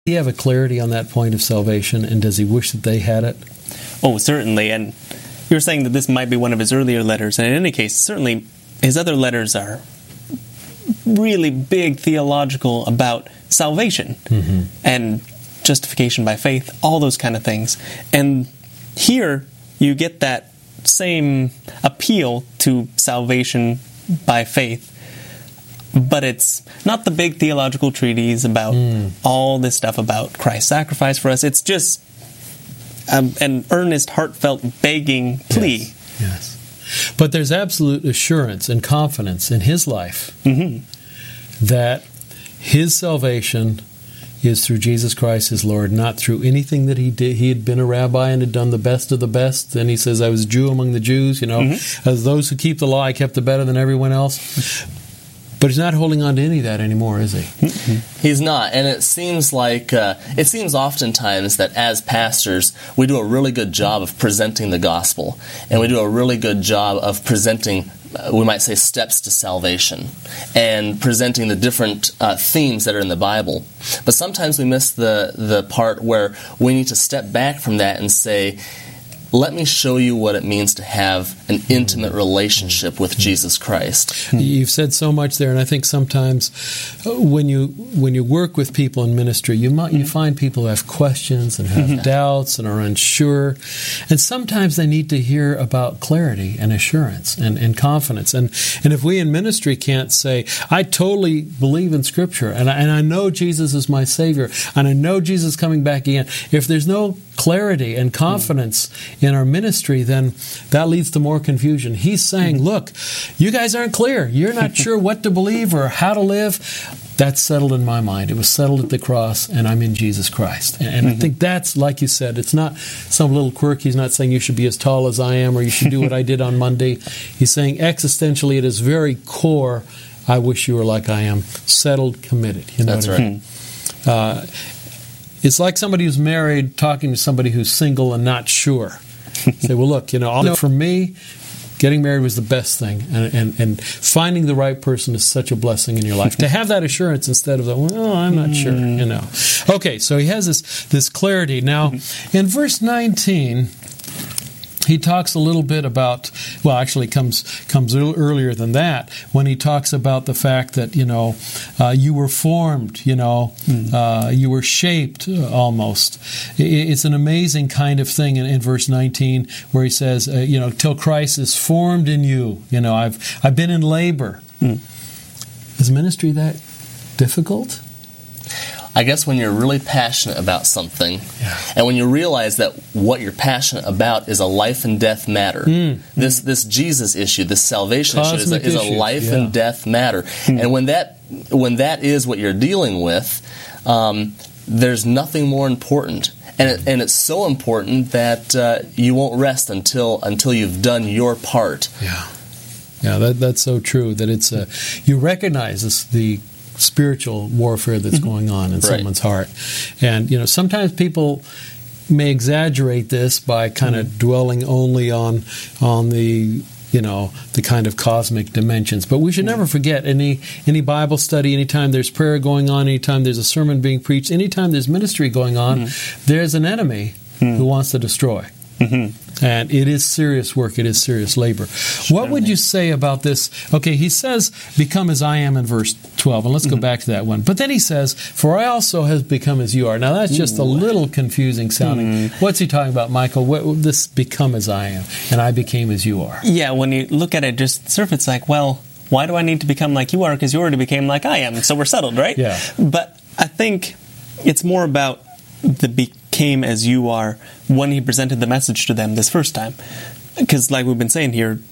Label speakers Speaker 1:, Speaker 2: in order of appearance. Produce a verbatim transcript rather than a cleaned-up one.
Speaker 1: he have a clarity on that point of salvation, and does he wish that they had it?
Speaker 2: Oh, certainly. And you were saying that this might be one of his earlier letters, and in any case, certainly his other letters are really big theological about salvation mm-hmm. and justification by faith, all those kind of things. And here you get that same appeal to salvation by faith, but it's not the big theological treatise about mm. all this stuff about Christ's sacrifice for us. It's just um, an earnest, heartfelt, begging plea.
Speaker 1: Yes. yes. But there's absolute assurance and confidence in his life mm-hmm. that his salvation is through Jesus Christ, his Lord, not through anything that he did. He had been a rabbi and had done the best of the best. And he says, I was a Jew among the Jews. You know, mm-hmm. as those who keep the law, I kept it better than everyone else. But he's not holding on to any of that anymore, is he?
Speaker 3: Mm-hmm. He's not. And it seems like, uh, it seems oftentimes that as pastors, we do a really good job of presenting the gospel. And we do a really good job of presenting, uh, we might say, steps to salvation. And presenting the different uh, themes that are in the Bible. But sometimes we miss the, the part where we need to step back from that and say, let me show you what it means to have an intimate relationship with Jesus Christ.
Speaker 1: You've said so much there, and I think sometimes when you when you work with people in ministry, you might, you find people who have questions and have mm-hmm. doubts and are unsure, and sometimes they need to hear about clarity and assurance and, and confidence. And and if we in ministry can't say, I totally believe in Scripture, and I, and I know Jesus is my Savior, and I know Jesus is coming back again, if there's no clarity and confidence mm. in our ministry, then that leads to more confusion. He's saying, look, you guys aren't clear. You're not sure what to believe or how to live. That's settled in my mind. It was settled at the cross, and I'm in Jesus Christ. And, and mm-hmm. I think that's, like you said, it's not some little quirk. He's not saying you should be as tall as I am or you should do what I did on Monday. He's saying existentially at his very core, I wish you were like I am. Settled, committed. You know
Speaker 3: that's
Speaker 1: what I mean?
Speaker 3: right.
Speaker 1: Uh, It's like somebody who's married talking to somebody who's single and not sure. Say, well, look, you know, for me, getting married was the best thing. And, and, and finding the right person is such a blessing in your life. To have that assurance instead of, well, I'm not sure, you know. Okay, so he has this, this clarity. Now, in verse nineteen, he talks a little bit about, well, actually comes comes earlier than that, when he talks about the fact that, you know, uh, you were formed, you know, mm. uh, you were shaped uh, almost. It's an amazing kind of thing in, in verse nineteen where he says, uh, you know, till Christ is formed in you. You know, I've I've been in labor. Mm. Is ministry that difficult?
Speaker 3: I guess when you're really passionate about something, yeah. and when you realize that what you're passionate about is a life and death matter, mm. this this Jesus issue, this salvation
Speaker 1: Cosmic
Speaker 3: issue, is a, is a life
Speaker 1: yeah.
Speaker 3: and death matter, mm. and when that when that is what you're dealing with, um, there's nothing more important, and it, and it's so important that uh, you won't rest until until you've done your part.
Speaker 1: Yeah, yeah, that that's so true. That it's uh, you recognize this, the spiritual warfare that's mm-hmm. going on in right. someone's heart. And, you know, sometimes people may exaggerate this by kind of mm-hmm. dwelling only on on the, you know, the kind of cosmic dimensions. But we should mm-hmm. never forget any any Bible study, anytime there's prayer going on, anytime there's a sermon being preached, anytime there's ministry going on, mm-hmm. there's an enemy mm-hmm. who wants to destroy. Mm-hmm. And it is serious work. It is serious labor. What would you say about this? Okay, he says, become as I am in verse twelve. And let's mm-hmm. go back to that one. But then he says, for I also have become as you are. Now, that's just a little confusing sounding. Mm-hmm. What's he talking about, Michael? What, this become as I am, and I became as you are.
Speaker 2: Yeah, when you look at it just surf, it's like, well, why do I need to become like you are? Because you already became like I am. So we're settled, right?
Speaker 1: Yeah.
Speaker 2: But I think it's more about the became as you are when he presented the message to them this first time. Because like we've been saying here,